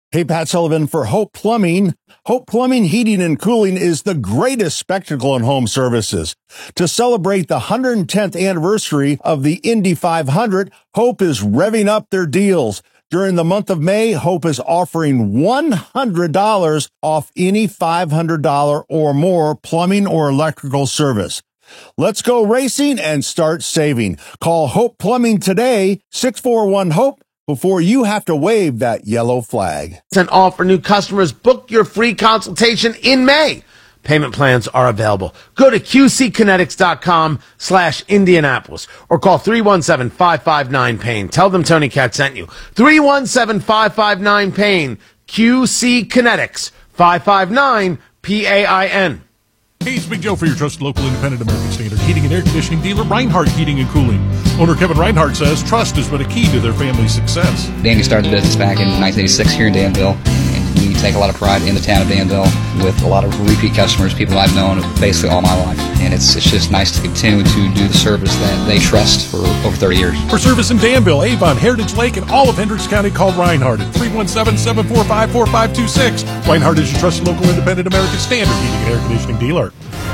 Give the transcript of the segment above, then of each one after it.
Hey, Pat Sullivan for Hope Plumbing. Hope Plumbing, Heating, and Cooling is the greatest spectacle in home services. To celebrate the 110th anniversary of the Indy 500, Hope is revving up their deals. During the month of May, Hope is offering $100 off any $500 or more plumbing or electrical service. Let's go racing and start saving. Call Hope Plumbing today, 641-HOPE. Before you have to wave that yellow flag. And all for new customers, book your free consultation in May. Payment plans are available. Go to qckinetics.com/Indianapolis or call 317-559-PAIN. Tell them Tony Cat sent you. 317-559-PAIN. QC Kinetics. 559-PAIN. Hey, it's Big Joe for your trusted local independent American Standard heating and air conditioning dealer, Reinhardt Heating and Cooling. Owner Kevin Reinhardt says trust has been a key to their family's success. Danny started the business back in 1986 here in Danville, and we take a lot of pride in the town of Danville with a lot of repeat customers, people I've known basically all my life. And it's just nice to continue to do the service that they trust for over 30 years. For service in Danville, Avon, Heritage Lake, and all of Hendricks County, call Reinhardt at 317-745-4526. Reinhardt is your trusted local independent American Standard heating and air conditioning dealer.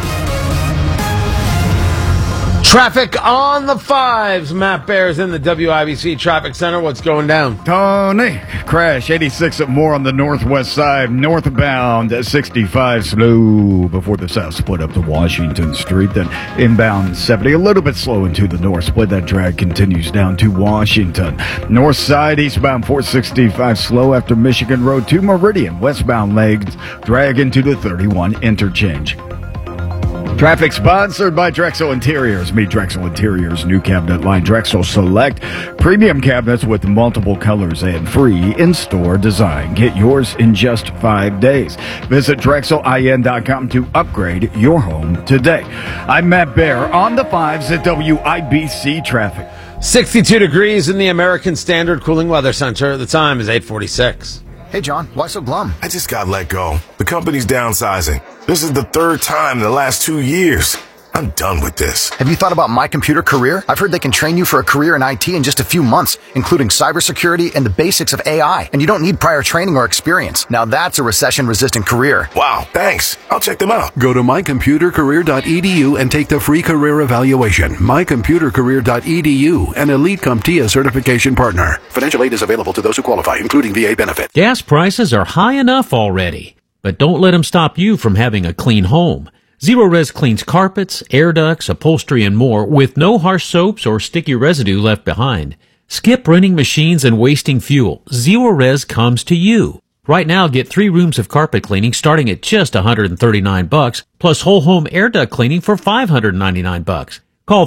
Traffic on the fives. Matt Bear's in the WIBC Traffic Center. What's going down? Tony, crash 86 at Moore on the northwest side, northbound at 65 slow before the south split up to Washington Street. Then inbound 70, a little bit slow into the north split. That drag continues down to Washington. North side, eastbound 465 slow after Michigan Road to Meridian. Westbound legs drag into the 31 interchange. Traffic sponsored by Drexel Interiors. Meet Drexel Interiors' new cabinet line, Drexel Select. Premium cabinets with multiple colors and free in-store design. Get yours in just 5 days. Visit DrexelIN.com to upgrade your home today. I'm Matt Bear on the fives at WIBC Traffic. 62 degrees in the American Standard Cooling Weather Center. The time is 8:46. Hey, John, why so glum? I just got let go. The company's downsizing. This is the third time in the last 2 years. I'm done with this. Have you thought about My Computer Career? I've heard they can train you for a career in IT in just a few months, including cybersecurity and the basics of AI. And you don't need prior training or experience. Now that's a recession-resistant career. Wow, thanks. I'll check them out. Go to mycomputercareer.edu and take the free career evaluation. mycomputercareer.edu, an Elite CompTIA certification partner. Financial aid is available to those who qualify, including VA benefit. Gas prices are high enough already, but don't let them stop you from having a clean home. Zero-Res cleans carpets, air ducts, upholstery, and more with no harsh soaps or sticky residue left behind. Skip renting machines and wasting fuel. Zero-Res comes to you. Right now, get 3 rooms of carpet cleaning starting at just $139, plus whole home air duct cleaning for $599. Call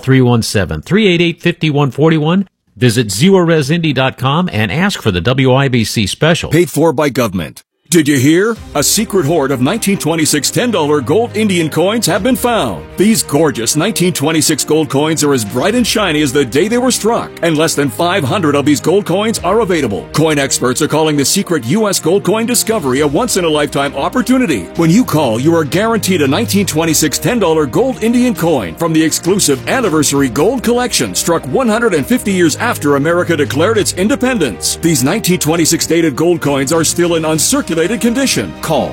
317-388-5141. Visit ZeroResIndy.com and ask for the WIBC special. Paid for by government. Did you hear? A secret hoard of 1926 $10 gold Indian coins have been found. These gorgeous 1926 gold coins are as bright and shiny as the day they were struck, and less than 500 of these gold coins are available. Coin experts are calling the secret U.S. gold coin discovery a once-in-a-lifetime opportunity. When you call, you are guaranteed a 1926 $10 gold Indian coin from the exclusive Anniversary Gold Collection, struck 150 years after America declared its independence. These 1926 dated gold coins are still in uncirculated condition. Call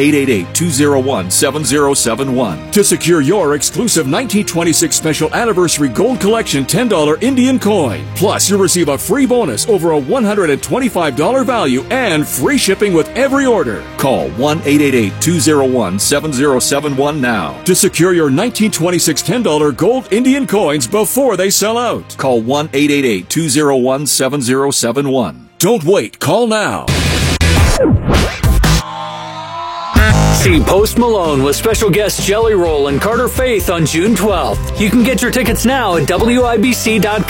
1-888-201-7071 to secure your exclusive 1926 Special Anniversary Gold Collection $10 Indian coin. Plus, you'll receive a free bonus over a $125 value and free shipping with every order. Call 1-888-201-7071 now to secure your 1926 $10 gold Indian coins before they sell out. Call 1-888-201-7071. Don't wait. Call now. See Post Malone with special guests Jelly Roll and Carter Faith on June 12th. You can get your tickets now at WIBC.com.